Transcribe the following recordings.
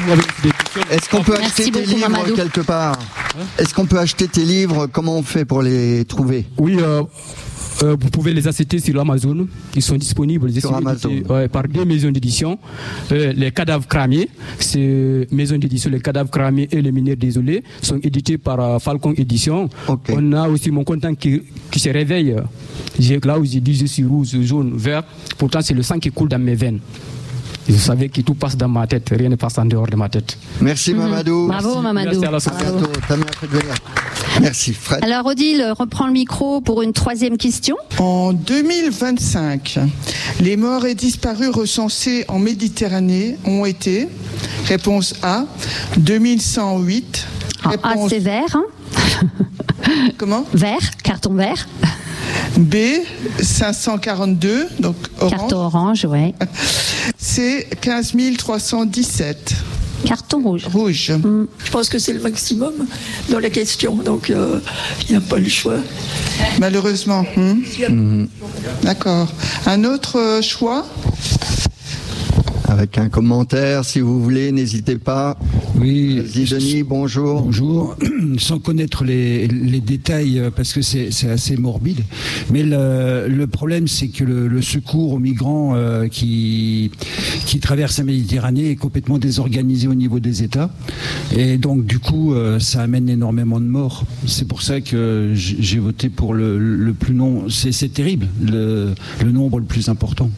vous avez des questions. Est-ce qu'on peut acheter tes livres Mamadou quelque part? Est-ce qu'on peut acheter tes livres? Comment on fait pour les trouver? Oui, vous pouvez les acheter sur Amazon. Ils sont disponibles sur Amazon. Par deux maisons d'édition. Les Cadavres Cramés, c'est maison d'édition Les Cadavres Cramés et Les Mineurs Désolés, sont édités par Falcon Édition. Okay. On a aussi Mon Content qui se réveille. Là où j'ai dit je suis rouge, jaune, vert. Pourtant, c'est le sang qui coule dans mes veines. Vous savez que tout passe dans ma tête, rien ne passe en dehors de ma tête. Merci Mamadou. Bravo Mamadou. Merci à bientôt. T'as bien fait de venir. Merci Fred. Alors Odile reprend le micro pour une troisième question. En 2025, les morts et disparus recensés en Méditerranée ont été, réponse A, 2108. Réponse... A c'est vert. Hein. Comment? Vert, carton vert. B, 542, donc orange. Carton orange, ouais. C, 15 317. Carton rouge. Rouge. Je pense que c'est le maximum dans la question, donc il n'y a pas le choix. Malheureusement. D'accord. Un autre choix? Avec un commentaire, si vous voulez, n'hésitez pas. Oui. Vas-y, Denis, bonjour. Bonjour. Sans connaître les détails, parce que c'est assez morbide, mais le problème, c'est que le secours aux migrants qui traversent la Méditerranée est complètement désorganisé au niveau des États. Et donc, du coup, ça amène énormément de morts. C'est pour ça que j'ai voté pour le plus non. C'est terrible, le nombre le plus important.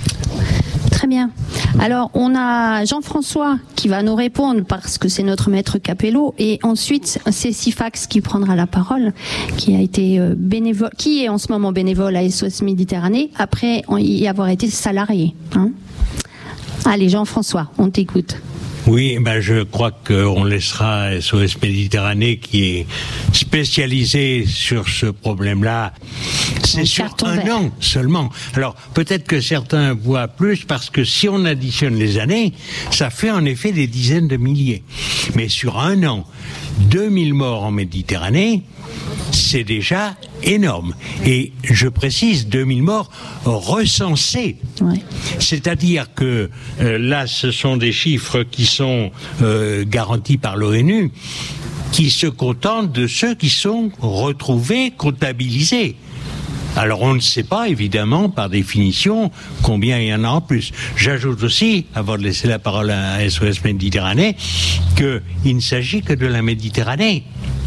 Très bien. Alors, on a Jean-François qui va nous répondre parce que c'est notre maître Capello. Et ensuite, c'est Sifax qui prendra la parole, qui a été bénévole, qui est en ce moment bénévole à SOS Méditerranée, après y avoir été salarié. Hein. Allez, Jean-François, on t'écoute. Oui, je crois qu'on laissera SOS Méditerranée qui est spécialisé sur ce problème-là. C'est sur un an seulement. Alors, peut-être que certains voient plus parce que si on additionne les années, ça fait en effet des dizaines de milliers. Mais sur un an, 2000 morts en Méditerranée, c'est déjà énorme. Et je précise, 2000 morts recensés. Ouais. C'est-à-dire que là, ce sont des chiffres qui sont garantis par l'ONU, qui se contentent de ceux qui sont retrouvés, comptabilisés. Alors on ne sait pas, évidemment, par définition, combien il y en a en plus. J'ajoute aussi, avant de laisser la parole à SOS Méditerranée, qu'il ne s'agit que de la Méditerranée.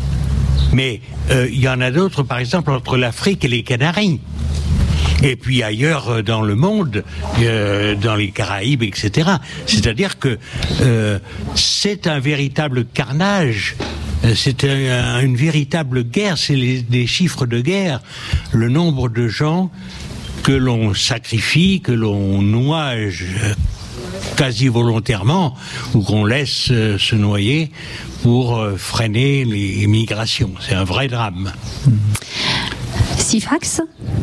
Mais il y en a d'autres, par exemple, entre l'Afrique et les Canaries. Et puis ailleurs dans le monde, dans les Caraïbes, etc. C'est-à-dire que c'est un véritable carnage. C'est une véritable guerre, c'est des chiffres de guerre. Le nombre de gens que l'on sacrifie, que l'on noie quasi volontairement, ou qu'on laisse se noyer pour freiner les migrations. C'est un vrai drame. Sifax ?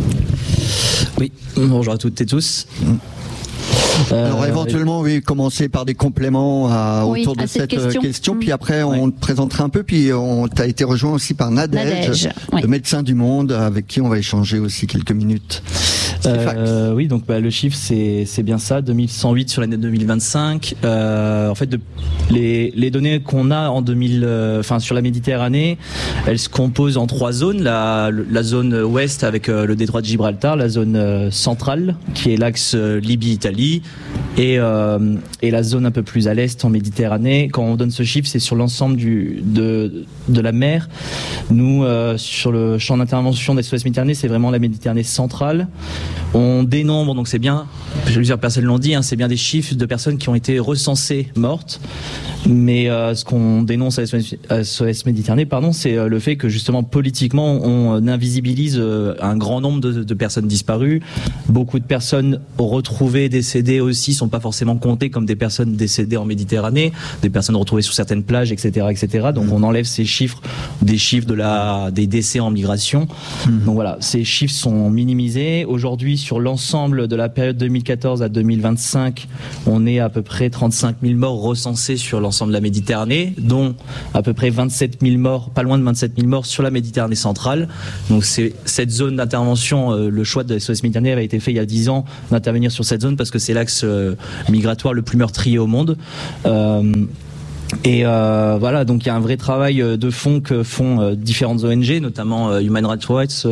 Oui, bonjour à toutes et tous. Alors éventuellement, oui, commencer par des compléments autour de cette question, puis après on te présentera un peu, puis on t'a été rejoint aussi par Nadège, le médecin du Monde, avec qui on va échanger aussi quelques minutes. Oui, donc le chiffre c'est bien ça, 2108 sur l'année 2025. En fait, les données qu'on a en sur la Méditerranée, elles se composent en trois zones. La zone ouest avec le détroit de Gibraltar, la zone centrale qui est l'axe Libye-Italie, et la zone un peu plus à l'est en Méditerranée. Quand on donne ce chiffre, c'est sur l'ensemble de la mer. Nous, sur le champ d'intervention des SOS Méditerranée, c'est vraiment la Méditerranée centrale. On dénombre, donc c'est bien, plusieurs personnes l'ont dit, c'est bien des chiffres de personnes qui ont été recensées mortes. Mais ce qu'on dénonce à SOS Méditerranée, c'est le fait que justement politiquement on invisibilise un grand nombre de personnes disparues. Beaucoup de personnes retrouvées, décédées aussi, sont pas forcément comptées comme des personnes décédées en Méditerranée, des personnes retrouvées sur certaines plages, etc., etc. Donc on enlève ces chiffres, des chiffres des décès en migration. Donc voilà, ces chiffres sont minimisés. Aujourd'hui, sur l'ensemble de la période 2014 à 2025, on est à peu près 35 000 morts recensés sur l'ensemble de la Méditerranée, dont à peu près 27 000 morts, pas loin de 27 000 morts sur la Méditerranée centrale. Donc c'est cette zone d'intervention, le choix de SOS Méditerranée avait été fait il y a 10 ans d'intervenir sur cette zone parce que c'est l'axe migratoire le plus meurtrier au monde. Et voilà, donc il y a un vrai travail de fond que font différentes ONG, notamment Human Rights Watch,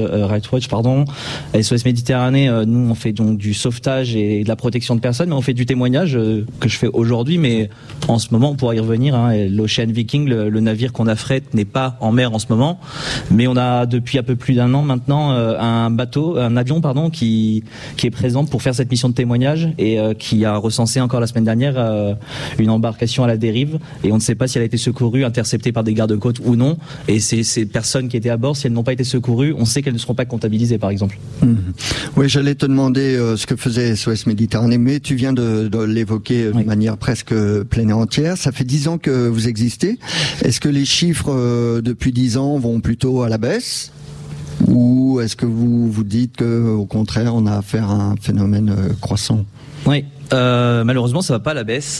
SOS Méditerranée. Nous, on fait donc du sauvetage et de la protection de personnes, mais on fait du témoignage que je fais aujourd'hui, mais en ce moment, on pourra y revenir. L'Ocean Viking, le navire qu'on affrète, n'est pas en mer en ce moment, mais on a depuis un peu plus d'un an maintenant un avion qui est présent pour faire cette mission de témoignage et qui a recensé encore la semaine dernière une embarcation à la dérive, et on ne sait pas si elle a été secourue, interceptée par des gardes-côtes ou non. Et ces personnes qui étaient à bord, si elles n'ont pas été secourues, on sait qu'elles ne seront pas comptabilisées, par exemple. Oui, j'allais te demander ce que faisait SOS Méditerranée, mais tu viens de l'évoquer de manière presque pleine et entière. Ça fait 10 ans que vous existez. Est-ce que les chiffres depuis 10 ans vont plutôt à la baisse ? Ou est-ce que vous vous dites qu'au contraire, on a affaire à un phénomène croissant ? Oui, malheureusement, ça va pas à la baisse.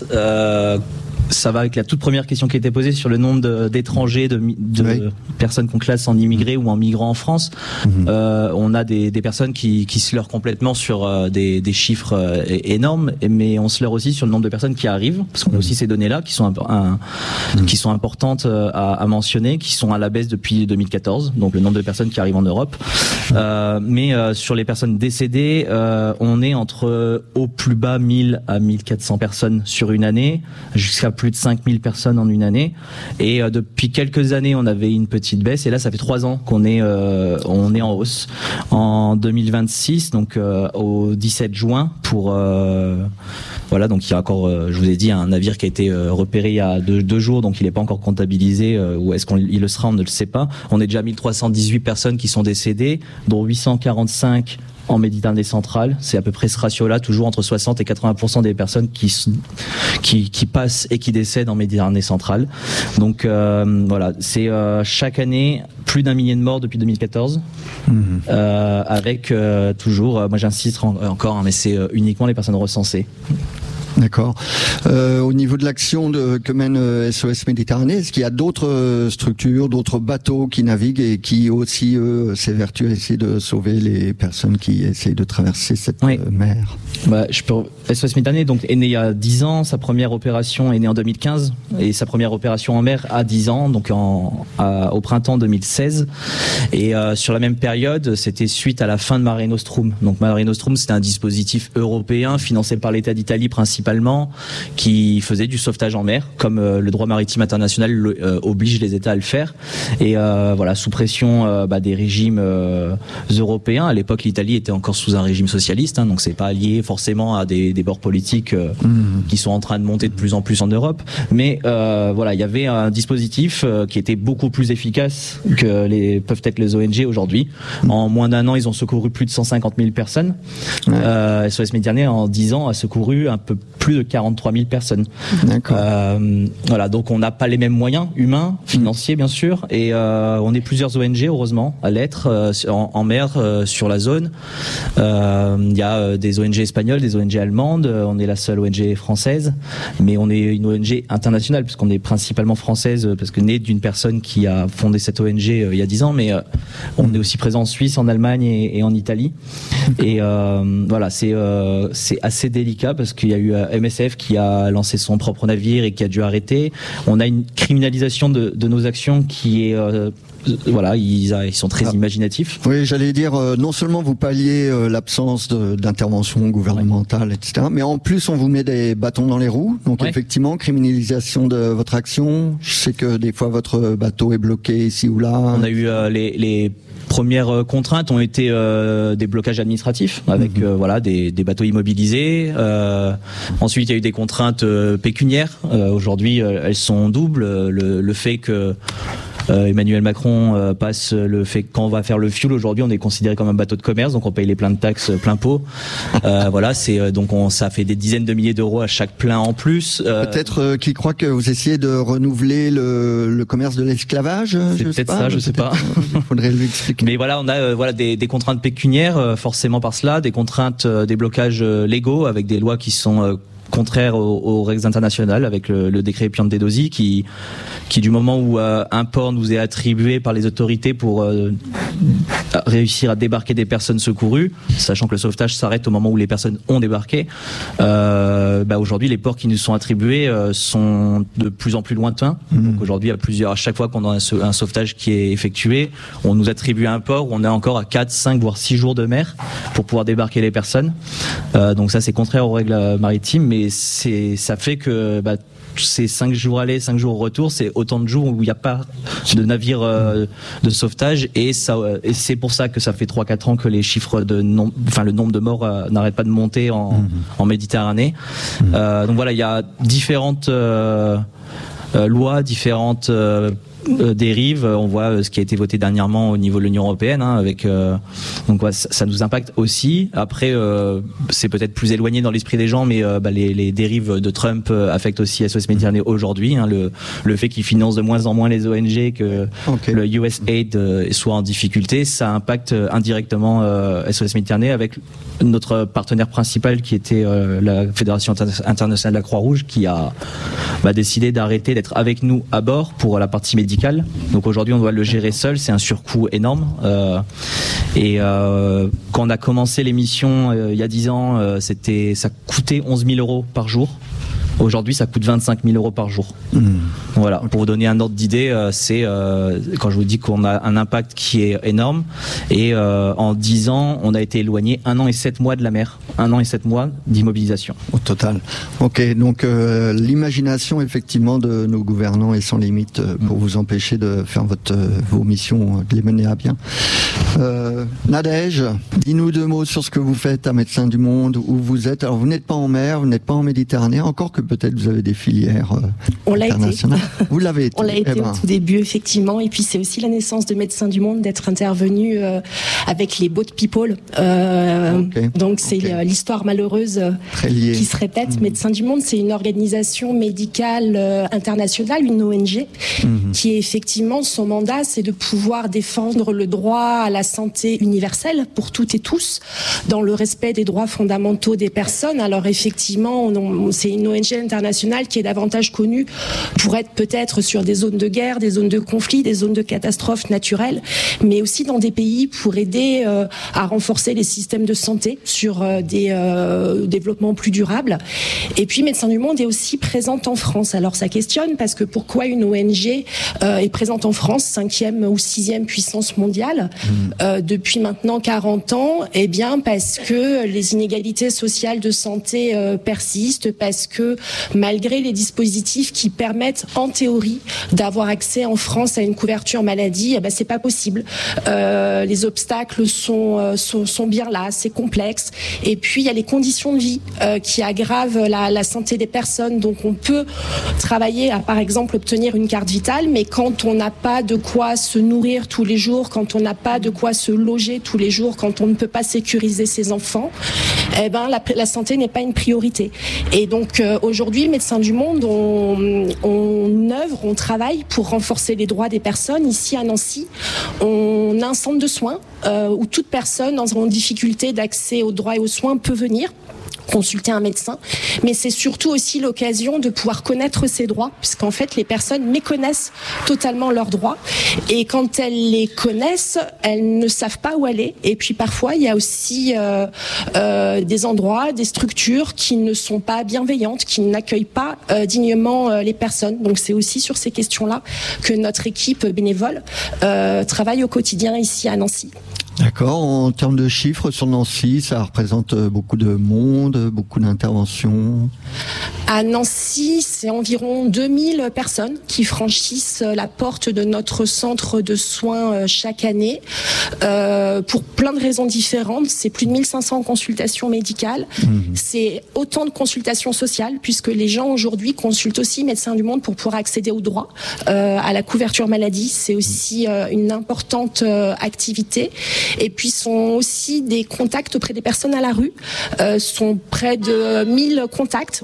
Ça va avec la toute première question qui a été posée sur le nombre d'étrangers, de personnes qu'on classe en immigrés ou en migrants en France. On a des personnes qui se leurrent complètement sur des chiffres énormes, mais on se leurre aussi sur le nombre de personnes qui arrivent, parce qu'on a aussi ces données-là qui sont importantes à mentionner, qui sont à la baisse depuis 2014, donc le nombre de personnes qui arrivent en Europe. Mais sur les personnes décédées, on est entre au plus bas 1000 à 1400 personnes sur une année, jusqu'à plus de 5000 personnes en une année. Et depuis quelques années, on avait une petite baisse. Et là, ça fait 3 ans qu'on est en hausse. En 2026, donc au 17 juin, voilà, donc il y a encore, je vous ai dit, un navire qui a été repéré il y a 2 jours, donc il n'est pas encore comptabilisé. Ou est-ce qu'il le sera, on ne le sait pas. On est déjà à 1318 personnes qui sont décédées, dont 845 en Méditerranée centrale. C'est à peu près ce ratio-là, toujours entre 60 et 80% des personnes qui passent et qui décèdent en Méditerranée centrale. Donc voilà, c'est chaque année plus d'1 millier de morts depuis 2014, avec toujours, moi j'insiste encore, mais c'est uniquement les personnes recensées. D'accord. Au niveau de l'action que mène SOS Méditerranée, est-ce qu'il y a d'autres structures, d'autres bateaux qui naviguent et qui aussi, s'évertuent à essayer de sauver les personnes qui essayent de traverser cette mer ? SOS Méditerranée est né il y a 10 ans, sa première opération est née en 2015 et sa première opération en mer a 10 ans, donc au printemps 2016. Et sur la même période, c'était suite à la fin de Mare Nostrum. Donc Mare Nostrum, c'était un dispositif européen financé par l'État d'Italie principalement, qui faisait du sauvetage en mer, comme le droit maritime international oblige les États à le faire. Et voilà, sous pression des régimes européens. À l'époque, l'Italie était encore sous un régime socialiste, donc c'est pas lié forcément à des bords politiques qui sont en train de monter de plus en plus en Europe. Mais voilà, il y avait un dispositif qui était beaucoup plus efficace que peuvent être les ONG aujourd'hui. En moins d'1 an, ils ont secouru plus de 150 000 personnes. SOS Méditerranée, en 10 ans, a secouru un peu plus de 43 000 personnes. D'accord. Voilà, donc on n'a pas les mêmes moyens humains, financiers bien sûr, et on est plusieurs ONG heureusement à l'être en mer sur la zone. Il y a des ONG espagnoles, des ONG allemandes. On est la seule ONG française, mais on est une ONG internationale puisqu'on est principalement française, parce que née d'une personne qui a fondé cette ONG il y a 10 ans, mais on est aussi présent en Suisse, en Allemagne et en Italie. Et voilà, c'est assez délicat parce qu'il y a eu MSF qui a lancé son propre navire et qui a dû arrêter. On a une criminalisation de nos actions qui est voilà, ils sont très imaginatifs. Oui, j'allais dire, non seulement vous palliez l'absence d'intervention gouvernementale, etc., mais en plus on vous met des bâtons dans les roues. Donc effectivement, criminalisation de votre action. Je sais que des fois votre bateau est bloqué ici ou là. On a eu les premières contraintes ont été des blocages administratifs avec voilà des bateaux immobilisés. Ensuite, il y a eu des contraintes pécuniaires. Aujourd'hui, elles sont doubles. Le fait que Emmanuel Macron passe le fait que quand on va faire le fuel aujourd'hui, on est considéré comme un bateau de commerce, donc on paye les pleins de taxes, plein pot. Voilà, c'est donc ça fait des dizaines de milliers d'euros à chaque plein en plus. Peut-être qu'il croit que vous essayez de renouveler le commerce de l'esclavage. C'est peut-être ça, je sais pas. Il faudrait lui expliquer. Mais voilà, on a voilà des contraintes pécuniaires forcément par cela, des contraintes, des blocages légaux avec des lois qui sont contraire aux règles internationales, avec le décret Piantedosi qui du moment où un port nous est attribué par les autorités pour réussir à débarquer des personnes secourues, sachant que le sauvetage s'arrête au moment où les personnes ont débarqué. Aujourd'hui, les ports qui nous sont attribués sont de plus en plus lointains. Donc aujourd'hui, à chaque fois qu'on a un sauvetage qui est effectué, on nous attribue un port où on est encore à 4, 5, voire 6 jours de mer pour pouvoir débarquer les personnes. Donc ça, c'est contraire aux règles maritimes, mais ça fait que c'est 5 jours aller, 5 jours retour, c'est autant de jours où il n'y a pas de navire de sauvetage, et c'est pour ça que ça fait 3-4 ans que les chiffres le nombre de morts n'arrête pas de monter en Méditerranée. Donc voilà, il y a différentes lois, différentes dérives. On voit ce qui a été voté dernièrement au niveau de l'Union européenne, avec ça nous impacte aussi. Après, c'est peut-être plus éloigné dans l'esprit des gens, mais les dérives de Trump affectent aussi SOS Méditerranée aujourd'hui. Le fait qu'il finance de moins en moins les ONG, que le USAID soit en difficulté, ça impacte indirectement SOS Méditerranée, avec notre partenaire principal qui était la Fédération internationale de la Croix-Rouge, qui a décidé d'arrêter d'être avec nous à bord pour la partie médicale. Donc aujourd'hui, on doit le gérer seul, c'est un surcoût énorme. Quand on a commencé l'émission il y a 10 ans, ça coûtait 11 000 euros par jour. Aujourd'hui, ça coûte 25 000 euros par jour. Voilà, pour vous donner un ordre d'idée, c'est quand je vous dis qu'on a un impact qui est énorme. Et en 10 ans, on a été éloigné 1 an et 7 mois de la mer, 1 an et 7 mois d'immobilisation. Au total. Ok, donc l'imagination effectivement de nos gouvernants est sans limite pour vous empêcher de faire vos missions, de les mener à bien. Nadège, dis-nous 2 mots sur ce que vous faites à Médecins du Monde, où vous êtes. Alors vous n'êtes pas en mer, vous n'êtes pas en Méditerranée, encore que peut-être vous avez des filières internationales. Vous l'avez été. On l'a été au tout début, effectivement. Et puis c'est aussi la naissance de Médecins du Monde, d'être intervenu avec les Boat People. Donc c'est l'histoire malheureuse qui se répète. Médecins du Monde, c'est une organisation médicale internationale, une ONG, qui est effectivement, son mandat, c'est de pouvoir défendre le droit à la santé universelle pour toutes et tous, dans le respect des droits fondamentaux des personnes. Alors effectivement, c'est une ONG internationale qui est davantage connue pour être peut-être sur des zones de guerre, des zones de conflit, des zones de catastrophes naturelles, mais aussi dans des pays pour aider à renforcer les systèmes de santé sur des développements plus durables. Et puis Médecins du Monde est aussi présente en France. Alors ça questionne, parce que pourquoi une ONG est présente en France, 5e ou 6e puissance mondiale, depuis maintenant 40 ans? Eh bien parce que les inégalités sociales de santé persistent, parce que malgré les dispositifs qui permettent en théorie d'avoir accès en France à une couverture maladie, c'est pas possible. Les obstacles sont bien là, c'est complexe. Et puis il y a les conditions de vie qui aggravent la santé des personnes. Donc on peut travailler à, par exemple, obtenir une carte vitale, mais quand on n'a pas de quoi se nourrir tous les jours, quand on n'a pas de quoi se loger tous les jours, quand on ne peut pas sécuriser ses enfants, la santé n'est pas une priorité. Et donc aujourd'hui, Médecins du Monde, on travaille pour renforcer les droits des personnes. Ici à Nancy, on a un centre de soins où toute personne en difficulté d'accès aux droits et aux soins peut venir consulter un médecin, mais c'est surtout aussi l'occasion de pouvoir connaître ses droits, puisqu'en fait les personnes méconnaissent totalement leurs droits, et quand elles les connaissent, elles ne savent pas où aller. Et puis parfois il y a aussi des endroits, des structures qui ne sont pas bienveillantes, qui n'accueillent pas dignement les personnes. Donc c'est aussi sur ces questions-là que notre équipe bénévole travaille au quotidien ici à Nancy. D'accord. En termes de chiffres sur Nancy, ça représente beaucoup de monde, beaucoup d'interventions. À Nancy, c'est environ 2000 personnes qui franchissent la porte de notre centre de soins chaque année, pour plein de raisons différentes. C'est plus de 1500 consultations médicales. C'est autant de consultations sociales, puisque les gens aujourd'hui consultent aussi Médecins du Monde pour pouvoir accéder aux droits, à la couverture maladie. C'est aussi une importante activité. Et puis sont aussi des contacts auprès des personnes à la rue, sont près de 1000 contacts auprès des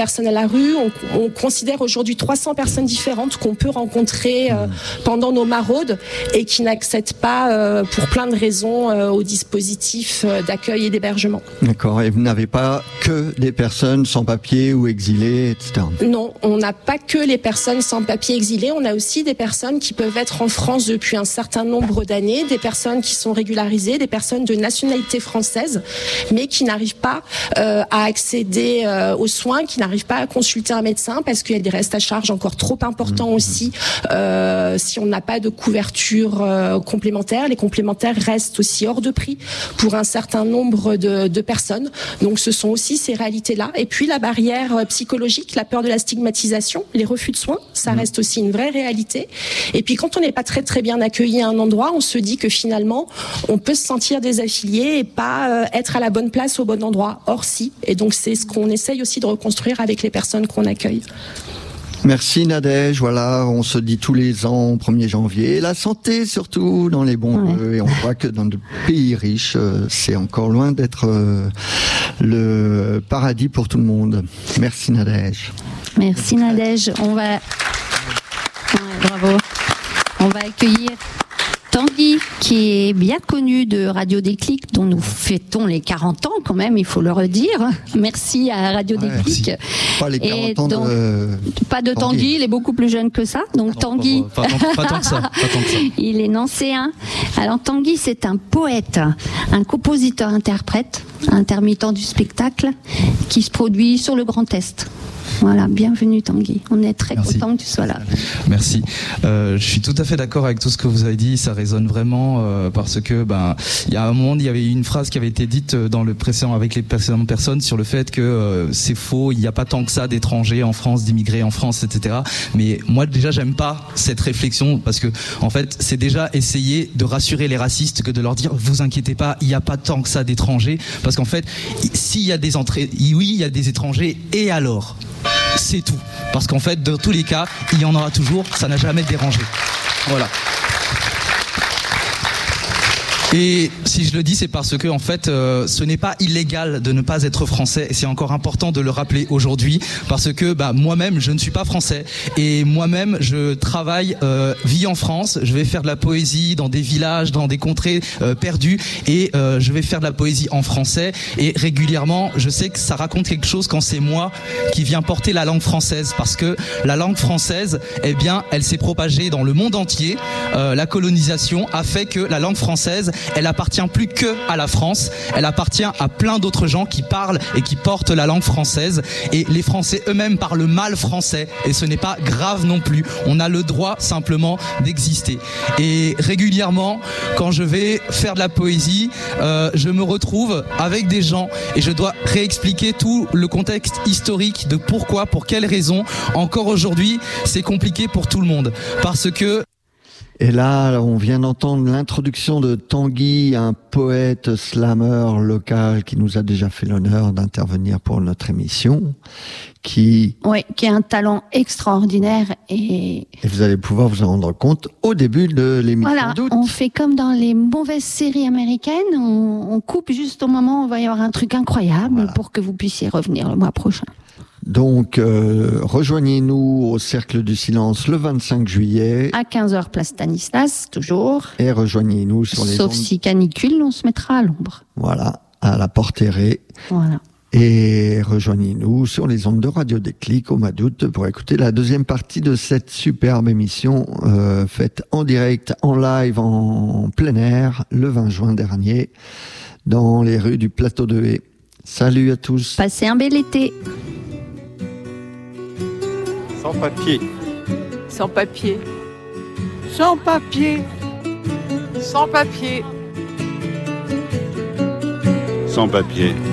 personnes à la rue. On considère aujourd'hui 300 personnes différentes qu'on peut rencontrer pendant nos maraudes et qui n'accèdent pas, pour plein de raisons, au dispositif d'accueil et d'hébergement. D'accord. Et vous n'avez pas que des personnes sans papier ou exilées, etc. Non, on n'a pas que les personnes sans papier exilées. On a aussi des personnes qui peuvent être en France depuis un certain nombre d'années, des personnes qui sont régularisées, des personnes de nationalité française, mais qui n'arrivent pas à accéder aux soins, qui n'arrivent pas à consulter un médecin parce qu'il y a des restes à charge encore trop importants aussi. Si on n'a pas de couverture complémentaire, les complémentaires restent aussi hors de prix pour un certain nombre de personnes. Donc ce sont aussi ces réalités-là. Et puis la barrière psychologique, la peur de la stigmatisation, les refus de soins, ça reste aussi une vraie réalité. Et puis quand on n'est pas très très bien accueilli à un endroit, on se dit que finalement on peut se sentir désaffilié et pas être à la bonne place au bon endroit. Or si. Et donc c'est ce qu'on essaye aussi de reconstruire avec les personnes qu'on accueille. Merci Nadège, voilà, on se dit tous les ans au 1er janvier, la santé surtout dans les bons lieux, et on voit que dans de pays riches, c'est encore loin d'être le paradis pour tout le monde. Merci Nadège. Merci Nadège, bravo. On va accueillir Tanguy, qui est bien connu de Radio Déclic, dont nous fêtons les 40 ans quand même, il faut le redire. Merci à Radio Déclic. Merci. Pas les 40 ans donc, pas de Tanguy, il est beaucoup plus jeune que ça. Donc Tanguy, pas tant que ça. Il est nancéen. Alors Tanguy, c'est un poète, un compositeur-interprète, intermittent du spectacle, qui se produit sur le Grand Est. Voilà, bienvenue Tanguy. On est très content que tu sois là. Merci. Je suis tout à fait d'accord avec tout ce que vous avez dit. Ça résonne vraiment parce que il y a un moment, il y avait une phrase qui avait été dite dans le précédent avec les précédentes personnes sur le fait que c'est faux. Il n'y a pas tant que ça d'étrangers en France, d'immigrés en France, etc. Mais moi déjà, j'aime pas cette réflexion parce que en fait, c'est déjà essayer de rassurer les racistes que de leur dire vous inquiétez pas, il n'y a pas tant que ça d'étrangers parce qu'en fait, s'il y a des entrées, oui, il y a des étrangers et alors. C'est tout. Parce qu'en fait, dans tous les cas, il y en aura toujours, ça n'a jamais dérangé. Voilà. Et si je le dis, c'est parce que en fait, ce n'est pas illégal de ne pas être français, et c'est encore important de le rappeler aujourd'hui, parce que moi-même, je ne suis pas français, et moi-même, je travaille, vis en France, je vais faire de la poésie dans des villages, dans des contrées perdues, et je vais faire de la poésie en français, et régulièrement, je sais que ça raconte quelque chose quand c'est moi qui viens porter la langue française, parce que la langue française, eh bien, elle s'est propagée dans le monde entier. La colonisation a fait que la langue française, elle appartient plus que à la France, elle appartient à plein d'autres gens qui parlent et qui portent la langue française, et les Français eux-mêmes parlent mal français, et ce n'est pas grave non plus, on a le droit simplement d'exister. Et régulièrement, quand je vais faire de la poésie, je me retrouve avec des gens et je dois réexpliquer tout le contexte historique de pourquoi, pour quelles raisons, encore aujourd'hui, c'est compliqué pour tout le monde, parce que et là, on vient d'entendre l'introduction de Tanguy, un poète slammer local qui nous a déjà fait l'honneur d'intervenir pour notre émission, qui a un talent extraordinaire et vous allez pouvoir vous en rendre compte au début de l'émission. Voilà, on fait comme dans les mauvaises séries américaines, on coupe juste au moment où il va y avoir un truc incroyable pour que vous puissiez revenir le mois prochain. Donc, rejoignez-nous au Cercle du Silence le 25 juillet. À 15h, place Stanislas, toujours. Et rejoignez-nous sur les Sauf si canicule, on se mettra à l'ombre. Voilà, à la Porte Errée. Voilà. Et rejoignez-nous sur les ondes de Radio Déclic au mois d'août pour écouter la deuxième partie de cette superbe émission faite en direct, en live, en plein air, le 20 juin dernier, dans les rues du Plateau de Haye. Salut à tous. Passez un bel été. Sans papier. Sans papier. Sans papier. Sans papier. Sans papier.